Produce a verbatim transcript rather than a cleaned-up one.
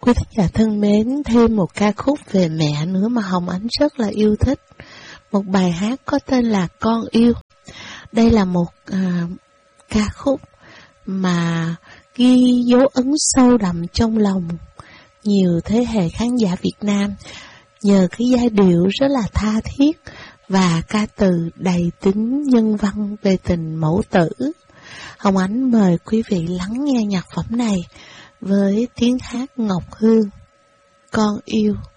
Quý thính giả thân mến, thêm một ca khúc về mẹ nữa mà Hồng Ánh rất là yêu thích. Một bài hát có tên là Con Yêu. Đây là một à, ca khúc mà ghi dấu ấn sâu đậm trong lòng nhiều thế hệ khán giả Việt Nam nhờ cái giai điệu rất là tha thiết và ca từ đầy tính nhân văn về tình mẫu tử. Hồng Ánh mời quý vị lắng nghe nhạc phẩm này với tiếng hát Ngọc Hương, Con Yêu.